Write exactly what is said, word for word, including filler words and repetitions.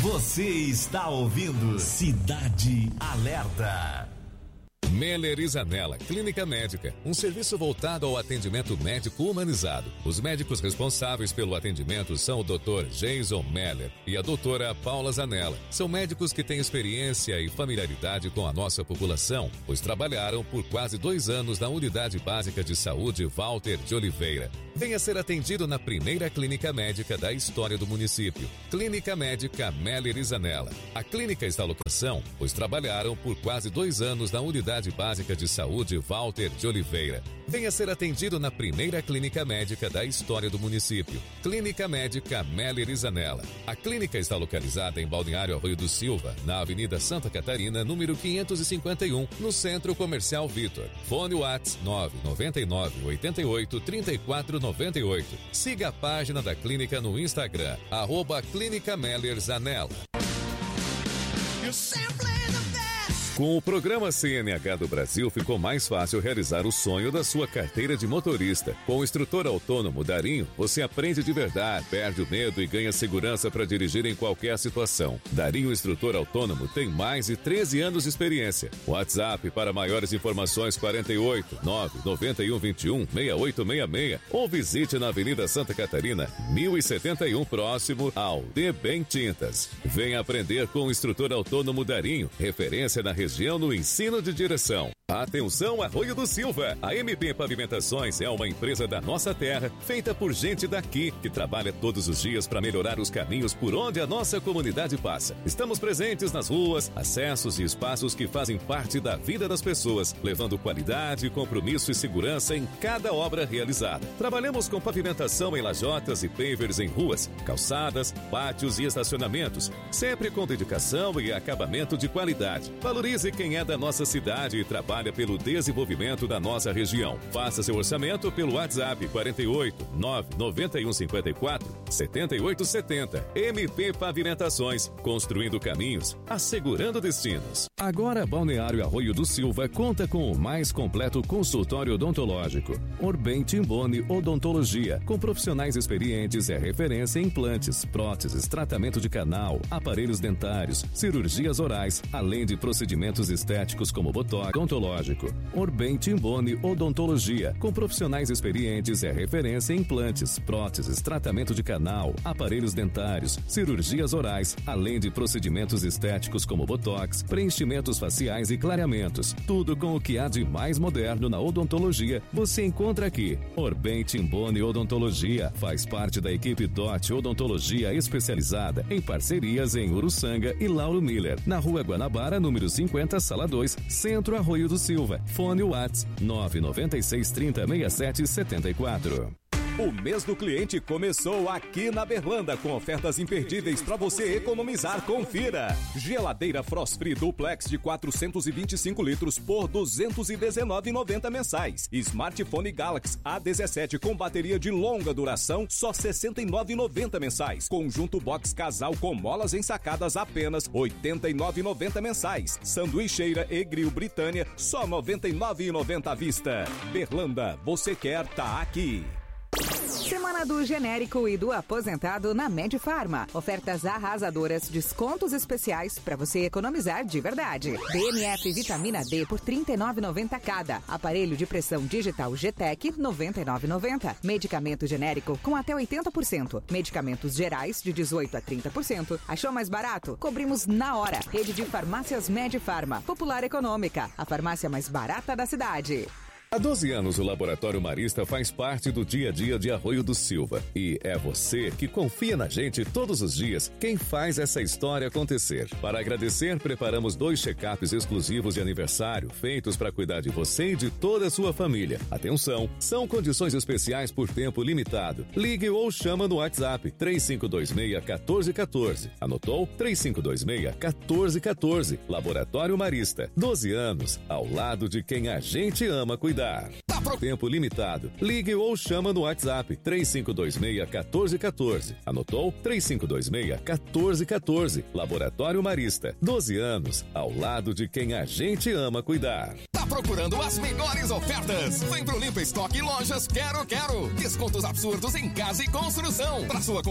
Você está ouvindo Cidade Alerta. Meller e Zanella Clínica Médica, um serviço voltado ao atendimento médico humanizado. Os médicos responsáveis pelo atendimento são o doutor Jason Meller e a doutora Paula Zanella. São médicos que têm experiência e familiaridade com a nossa população, pois trabalharam por quase dois anos na Unidade Básica de Saúde Walter de Oliveira. Venha ser atendido na primeira clínica médica da história do município. Clínica Médica Meller e Zanella. A clínica está à locação, pois trabalharam por quase dois anos na Unidade Básica de Saúde Walter de Oliveira. Venha ser atendido na primeira clínica médica da história do município. Clínica Médica Meller e Zanella. A clínica está localizada em Balneário Arroio do Silva, na Avenida Santa Catarina, número quinhentos e cinquenta e um, no Centro Comercial Vitor. Fone WhatsApp nove nove nove oito oito três quatro nove oito. Siga a página da clínica no Instagram, arroba Clínica Meller Zanella. Com o programa C N H do Brasil, ficou mais fácil realizar o sonho da sua carteira de motorista. Com o instrutor autônomo Darinho, você aprende de verdade, perde o medo e ganha segurança para dirigir em qualquer situação. Darinho Instrutor Autônomo tem mais de treze anos de experiência. WhatsApp para maiores informações quarenta e oito, nove nove um, vinte e um, sessenta e oito sessenta e seis ou visite na Avenida Santa Catarina, mil e setenta e um, próximo ao D Bem Tintas. Venha aprender com o instrutor autônomo Darinho, referência na região região no ensino de direção. Atenção, Arroio do Silva! A M P Pavimentações é uma empresa da nossa terra, feita por gente daqui, que trabalha todos os dias para melhorar os caminhos por onde a nossa comunidade passa. Estamos presentes nas ruas, acessos e espaços que fazem parte da vida das pessoas, levando qualidade, compromisso e segurança em cada obra realizada. Trabalhamos com pavimentação em lajotas e pavers em ruas, calçadas, pátios e estacionamentos, sempre com dedicação e acabamento de qualidade. Valorize quem é da nossa cidade e trabalha pelo desenvolvimento da nossa região. Faça seu orçamento pelo WhatsApp quarenta e oito, nove nove um, cinquenta e quatro, setenta e oito setenta. M P Pavimentações, construindo caminhos, assegurando destinos. Agora, Balneário Arroio do Silva conta com o mais completo consultório odontológico. Orbem Timboni Odontologia, com profissionais experientes, é referência em implantes, próteses, tratamento de canal, aparelhos dentários, cirurgias orais, além de procedimentos estéticos como botox, odontológico. Orbem Timboni Odontologia, com profissionais experientes, é referência em implantes, próteses, tratamento de canal, aparelhos dentários, cirurgias orais, além de procedimentos estéticos como botox, preenchimentos faciais e clareamentos. Tudo com o que há de mais moderno na odontologia, você encontra aqui. Orbem Timboni Odontologia faz parte da equipe D O T Odontologia Especializada, em parcerias em Uruçanga e Lauro Miller, na Rua Guanabara, número cinquenta, Sala dois, Centro Arroio do Silva. Fone WhatsApp nove nove seis, trinta, sessenta e sete, setenta e quatro. O mês do cliente começou aqui na Berlanda com ofertas imperdíveis para você economizar. Confira! Geladeira Frost Free Duplex de quatrocentos e vinte e cinco litros por duzentos e dezenove reais e noventa centavos mensais. Smartphone Galaxy A dezessete com bateria de longa duração, só sessenta e nove reais e noventa centavos mensais. Conjunto Box Casal com molas ensacadas, apenas oitenta e nove reais e noventa centavos mensais. Sanduicheira e Grill Britânia, só noventa e nove reais e noventa centavos à vista. Berlanda, você quer tá aqui. Semana do genérico e do aposentado na Medifarma. Ofertas arrasadoras, descontos especiais para você economizar de verdade. D M F Vitamina D por trinta e nove reais e noventa centavos cada. Aparelho de pressão digital G T E C, noventa e nove reais e noventa centavos. Medicamento genérico com até oitenta por cento. Medicamentos gerais de dezoito a trinta por cento. Achou mais barato? Cobrimos na hora. Rede de farmácias Medifarma. Popular Econômica. A farmácia mais barata da cidade. Há doze anos, o Laboratório Marista faz parte do dia a dia de Arroio do Silva. E é você que confia na gente todos os dias quem faz essa história acontecer. Para agradecer, preparamos dois check-ups exclusivos de aniversário, feitos para cuidar de você e de toda a sua família. Atenção, são condições especiais por tempo limitado. Ligue ou chama no WhatsApp três cinco dois seis, um quatro um quatro. Anotou? três cinco dois seis, um quatro um quatro. Laboratório Marista. doze anos, ao lado de quem a gente ama cuidar. Tá pro tempo limitado. Ligue ou chama no WhatsApp três cinco dois seis, um quatro um quatro. Anotou? três cinco dois seis, um quatro um quatro. Laboratório Marista. doze anos, ao lado de quem a gente ama cuidar. Tá procurando as melhores ofertas? Vem pro Limpa Estoque Lojas Quero Quero. Descontos absurdos em casa e construção. Pra sua